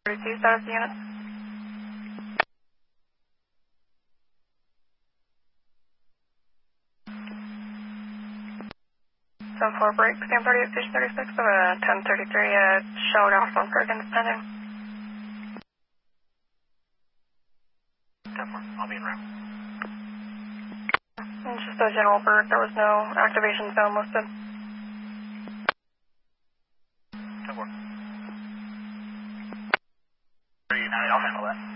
32 status unit. 7-4 break, stand 38, station 36 of a 1033, shell gas on Perkins pending. 10-4, I'll be in route. It's just a general bird, there was no activation zone listed. 10-4. 39, I'll handle that.